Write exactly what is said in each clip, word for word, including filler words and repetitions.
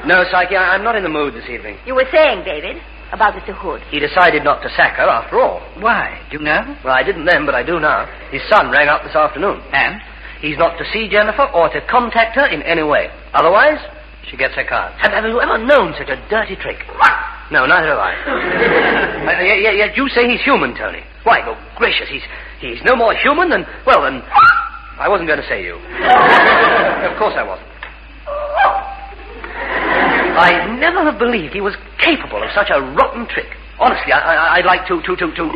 No, Psyche, I- I'm not in the mood this evening. You were saying, David, about Mister Hood. He decided not to sack her after all. Why? Do you know? Well, I didn't then, but I do now. His son rang up this afternoon. And? He's not to see Jennifer or to contact her in any way. Otherwise, she gets her card. Have, have you ever known such a dirty trick? No, neither have I. uh, yet, yet, yet you say he's human, Tony. Why, good gracious, he's he's no more human than, well, than... I wasn't going to say you. Of course I wasn't. I never have believed he was capable of such a rotten trick. Honestly, I, I, I'd like to, to, to, to...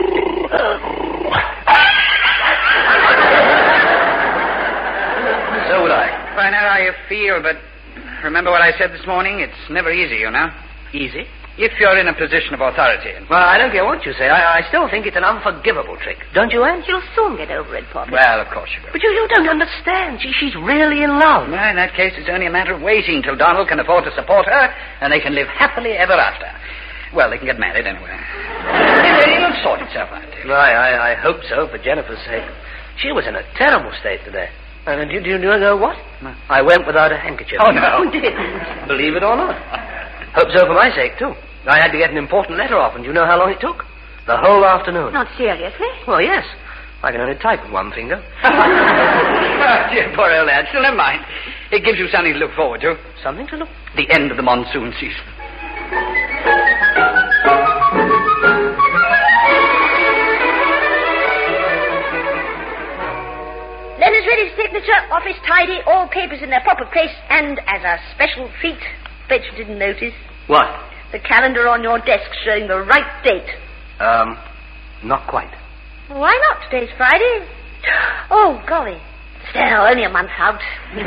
So would I. I know how you feel, but remember what I said this morning? It's never easy, you know. Easy? If you're in a position of authority. Well, I don't care what you say. I, I still think it's an unforgivable trick. Don't you, Anne? You'll soon get over it, Poppy. Well, of course you will. But you, you don't understand. She, she's really in love. Well, in that case, it's only a matter of waiting till Donald can afford to support her, and they can live happily ever after. Well, they can get married anyway. It'll sort itself out. I, I, I hope so, for Jennifer's sake. She was in a terrible state today. And do, do you know what? No. I went without a handkerchief. Oh, no. You did. Believe it or not. Hope so for my sake, too. I had to get an important letter off, and do you know how long it took? The whole afternoon. Not seriously? Well, yes. I can only type with one finger. Oh, dear, poor old lad. Still, never mind. It gives you something to look forward to. Something to look... The end of the monsoon season. Letters ready, signature, office tidy, all papers in their proper place, and as a special treat, bet you didn't notice, What? the calendar on your desk showing the right date. Um, not quite. Why not? Today's Friday. Oh, golly. Still, only a month out.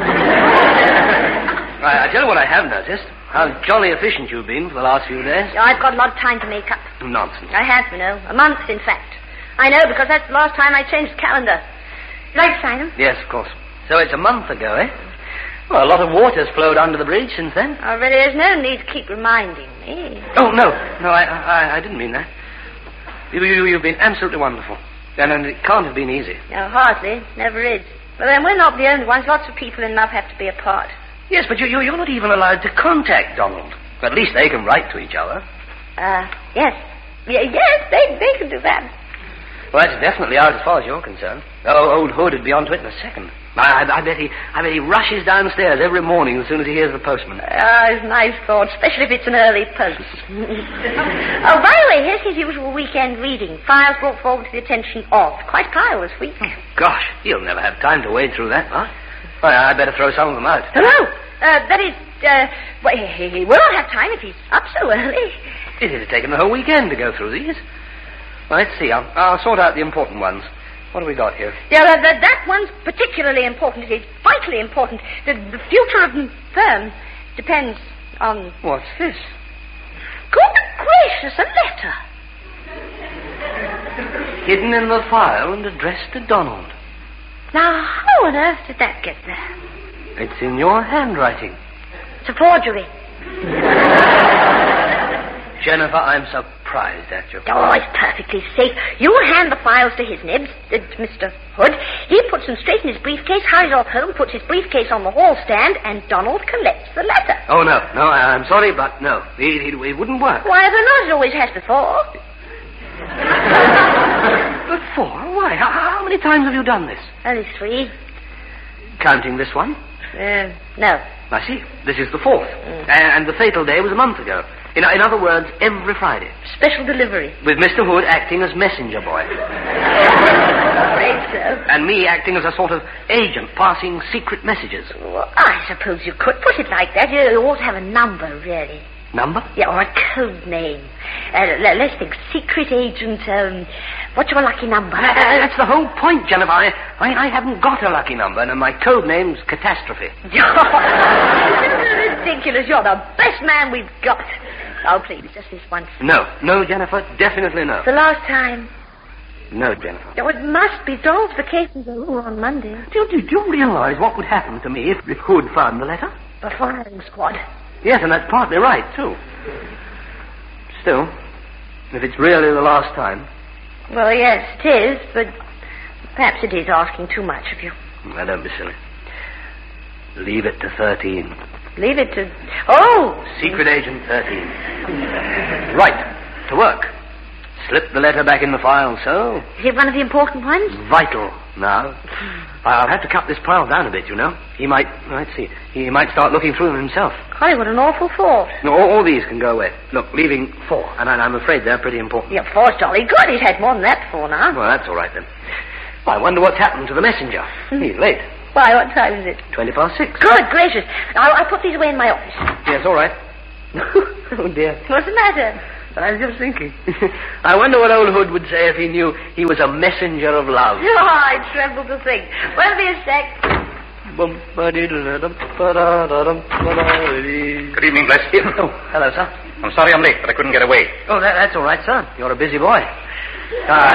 I, I tell you what I have noticed. How jolly efficient you've been for the last few days. I've got a lot of time to make up. Nonsense. I have, you know. A month, in fact. I know, because that's the last time I changed the calendar. Right, Simon? Yes, of course. So it's a month ago, eh? Well, a lot of water's flowed under the bridge since then. Oh, really, there's no need to keep reminding me. Oh, no. No, I I, I didn't mean that. You, you, you've been absolutely wonderful. And, and it can't have been easy. No, hardly. Never is. But then we're not the only ones. Lots of people in love have to be apart. Yes, but you, you, you're not even allowed to contact Donald. At least they can write to each other. Uh, yes. Y- yes, they, they can do that. Well, that's definitely out as far as you're concerned. Oh, old Hood would be onto it in a second. I, I, I bet he, I bet he rushes downstairs every morning as soon as he hears the postman. Ah, it's a nice thought, especially if it's an early post. Oh, by the way, here's his usual weekend reading. Files brought forward to the attention of. Quite a pile this week. Gosh, he'll never have time to wade through that, huh? Well, I'd better throw some of them out. Hello. Uh, that is, uh, well, he, he will have time if he's up so early. It has taken the whole weekend to go through these. Well, let's see. I'll, I'll sort out the important ones. What have we got here? Yeah, that, that, that one's particularly important. It is vitally important. The, the future of the firm depends on... What's this? Good gracious, a letter. Hidden in the file and addressed to Donald. Now, how on earth did that get there? It's in your handwriting. It's a forgery. Jennifer, I'm surprised at you. Oh, it's perfectly safe. You hand the files to his nibs, uh, Mister Hood. He puts them straight in his briefcase, hurries off home, puts his briefcase on the hall stand, and Donald collects the letter. Oh, no, no, I- I'm sorry, but no. It, it, it wouldn't work. Why, ever not? It always has before. Before? Why? How, how many times have you done this? Only three. Counting this one? Uh, no. I see. This is the fourth. Mm. And the fatal day was a month ago. In, in other words, every Friday. Special delivery. With Mister Hood acting as messenger boy. Afraid so. And me acting as a sort of agent, passing secret messages. Well, I suppose you could put it like that. You ought to have a number, really. Number? Yeah, or a code name. Uh, l- let's think. Secret agent, um... what's your lucky number? Uh, that's the whole point, Jennifer. I, I, I haven't got a lucky number, and my code name's Catastrophe. Ridiculous. You're the best man we've got. Oh, please, just this once. No. No, Jennifer. Definitely no. The last time. No, Jennifer. Oh, it must be. Donald's vacations are over on Monday. Do, you- do you realize what would happen to me if, if Hood found the letter? The firing squad. Yes, and that's partly right, too. Still, if it's really the last time... Well, yes, it is, but perhaps it is asking too much of you. Now, don't be silly. Leave it to thirteen. Leave it to... Oh! Secret Agent thirteen. Right. To work. Slip the letter back in the file, so. Is it one of the important ones? Vital now. I'll have to cut this pile down a bit, you know. He might, let's see, he might start looking through them himself. Golly, what an awful thought. No, all, all these can go away. Look, leaving four, and I, I'm afraid they're pretty important. Yeah, four's jolly good. He's had more than that before now. Well, that's all right then. Well, I wonder what's happened to the messenger. He's late. Why, what time is it? Twenty past six. Good gracious. I'll, I'll put these away in my office. Yes, all right. Oh, dear. What's the matter? I was just thinking. I wonder what old Hood would say if he knew he was a messenger of love. Oh, I tremble to think. Wait me a sec. Good evening, Bless. Oh, hello, sir. I'm sorry I'm late, but I couldn't get away. Oh, that, that's all right, sir. You're a busy boy. Uh,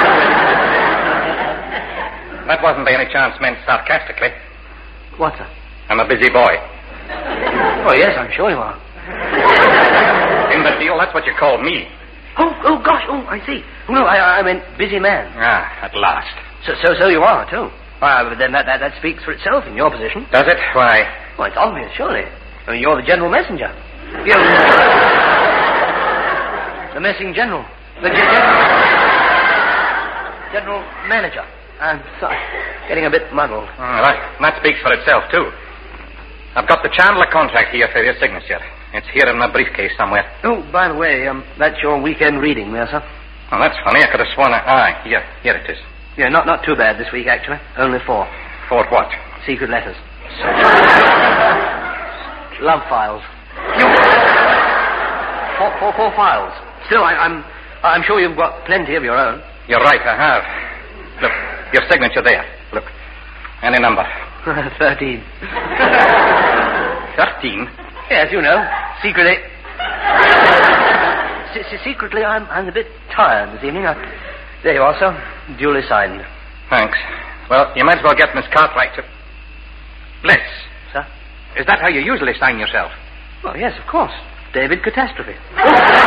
that wasn't by any chance meant sarcastically. what, sir? I'm a busy boy. Oh, yes, I'm sure you are. In the deal, that's what you called me. Oh, oh, gosh. Oh, I see. Oh, no, I, I meant busy man. Ah, at last. So, so, so you are, too. Uh, but then that, that, that speaks for itself in your position. Does it? Why? Well, it's obvious, surely. I mean, you're the general messenger. You're the messing general. The gen- general manager. I'm sorry. Getting a bit muddled. Oh, that, that speaks for itself, too. I've got the Chandler contract here for your signature. It's here in my briefcase somewhere. Oh, by the way, um, that's your weekend reading there, sir. Oh, that's funny. I could have sworn I... Ah, here. Here it is. Yeah, not not too bad this week, actually. Only four. For what? Secret letters. Love files. Four, four, four files. Still, I, I'm I'm sure you've got plenty of your own. You're right, I have. Look, your signature there. Look. Any number. Thirteen. Thirteen? Yes, you know. Secretly. Se- se- secretly, I'm I'm a bit tired this evening. I, there you are, sir. Duly signed. Thanks. Well, you might as well get Miss Cartwright to... Bliss. Sir? Is that how you usually sign yourself? Well, yes, of course. David Catastrophe. I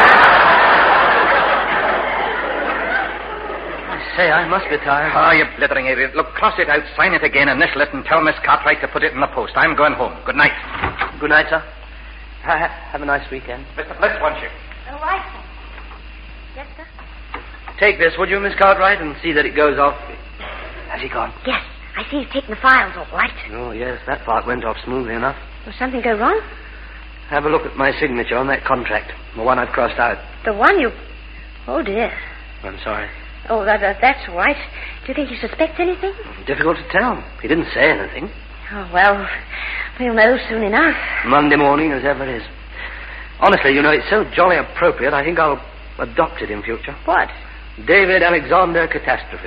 say, I must be tired. Oh, you blithering idiot. Look, cross it out, sign it again, initial it, and tell Miss Cartwright to put it in the post. I'm going home. Good night. Good night, sir. Ha- have a nice weekend. Mister Bliss wants you. All right, sir. Yes, sir? Take this, would you, Miss Cartwright, and see that it goes off. Has he gone? Yes, I see he's taken the files all right. Oh, yes, that part went off smoothly enough. Will something go wrong? Have a look at my signature on that contract, the one I've crossed out. The one you... Oh, dear. I'm sorry. Oh, that, that, that's all right. Do you think he suspects anything? Difficult to tell. He didn't say anything. Oh, well, we'll know soon enough. Monday morning, as ever is. Honestly, you know, it's so jolly appropriate, I think I'll adopt it in future. What? David Alexander Catastrophe.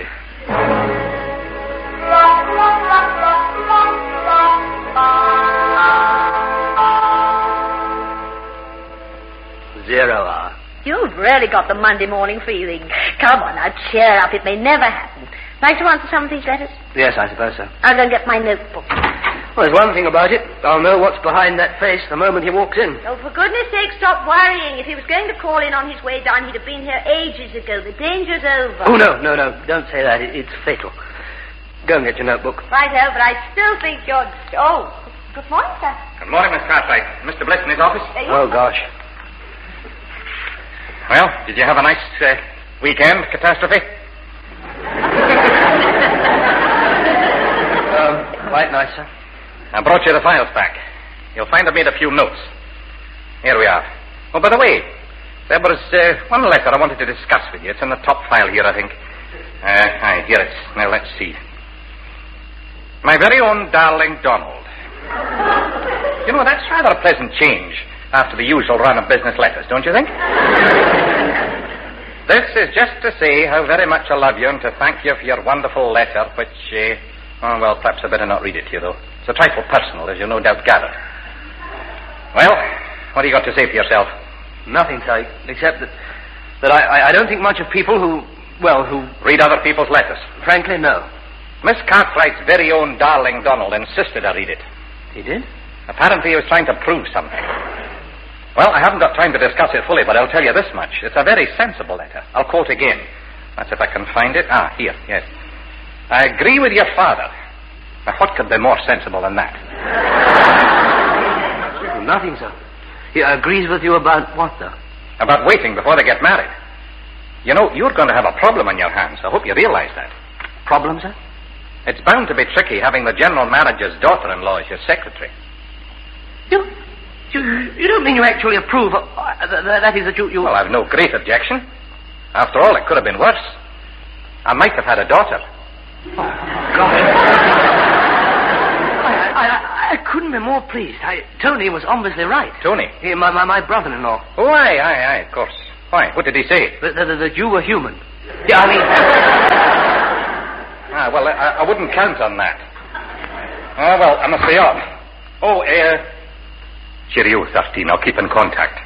Zero hour. You've really got the Monday morning feeling. Come on now, cheer up. It may never happen. Like to answer some of these letters? Yes, I suppose so. I'll go and get my notebook. Well, there's one thing about it. I'll know what's behind that face the moment he walks in. Oh, for goodness sake, stop worrying. If he was going to call in on his way down, he'd have been here ages ago. The danger's over. Oh, no, no, no. Don't say that. It, it's fatal. Go and get your notebook. Righto, but I still think you're... Oh, good morning, sir. Good morning, Miss Cartwright. Mister Bliss in his office? Uh, yes, Oh, sir. gosh. Well, did you have a nice uh, weekend, Catastrophe? um, quite nice, sir. I brought you the files back. You'll find I've made a few notes. Here we are. Oh, by the way, there was uh, one letter I wanted to discuss with you. It's in the top file here, I think. Uh, aye, here it is. Now, let's see. My very own darling Donald. You know, that's rather a pleasant change after the usual run of business letters, don't you think? This is just to say how very much I love you and to thank you for your wonderful letter, which, uh, oh, well, perhaps I better not read it to you, though. It's a trifle personal, as you no doubt gathered. Well, what do you got to say for yourself? Nothing, sir, except that, that I, I don't think much of people who, well, who... Read other people's letters? Frankly, no. Miss Cartwright's very own darling Donald insisted I read it. He did? Apparently he was trying to prove something. Well, I haven't got time to discuss it fully, but I'll tell you this much. It's a very sensible letter. I'll quote again. That's if I can find it. Ah, here, yes. I agree with your father. Now, what could be more sensible than that? nothing, sir. He agrees with you about what, though? About waiting before they get married. You know, you're going to have a problem on your hands. I hope you realize that. Problem, sir? It's bound to be tricky having the general manager's daughter-in-law as your secretary. You, you, you don't mean you actually approve of... Uh, that, that is that you, you... Well, I've no great objection. After all, it could have been worse. I might have had a daughter. Oh, God. I, I, I, I couldn't be more pleased. I, Tony was obviously right. Tony? He, my, my, my brother-in-law. Oh, aye, aye, aye, of course. Why? What did he say? That, that, that you were human. Yeah, I mean... ah, well, I, I wouldn't count on that. Ah, well, I must be off. Oh, uh... cheerio, thirteen. I'll keep in contact.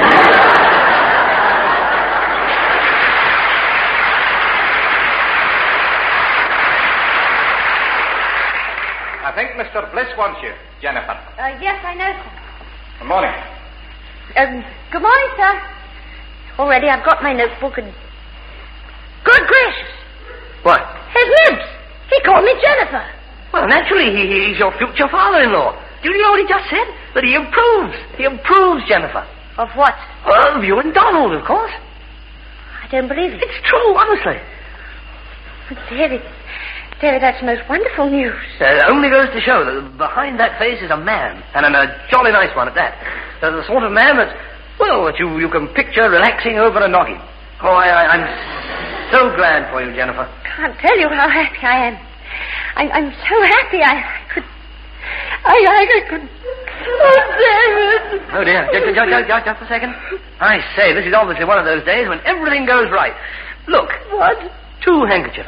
I think Mister Bliss wants you, Jennifer. Uh, yes, I know, sir. Good morning. Um, good morning, sir. Already I've got my notebook and... Good gracious! What? His nibs! He called me Jennifer. Well, naturally, he, he's your future father-in-law. Do you know what he just said? That he approves. He approves, Jennifer. Of what? Well, of you and Donald, of course. I don't believe it. It's true, honestly. David, David, that's most wonderful news. Uh, it only goes to show that behind that face is a man, and a jolly nice one at that. Uh, the sort of man that, well, that you, you can picture relaxing over a noggin. Oh, I, I, I'm so glad for you, Jennifer. Can't tell you how happy I am. I'm, I'm so happy I, I could... I, I could... Oh, David! Oh, dear. Just, just, just, just a second. I say, this is obviously one of those days when everything goes right. Look. What? Two handkerchiefs.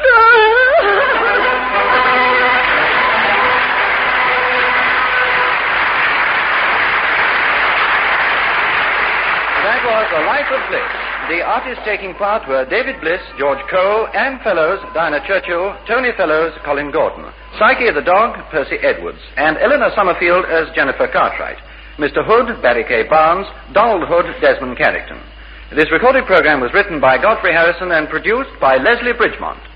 That was The Life of Bliss. The artists taking part were David Bliss, George Cole, Anne Fellows, Dinah Churchill, Tony Fellows, Colin Gordon, Psyche the dog, Percy Edwards, and Eleanor Summerfield as Jennifer Cartwright, Mister Hood, Barry K. Barnes, Donald Hood, Desmond Carrington. This recorded program was written by Godfrey Harrison and produced by Leslie Bridgemont.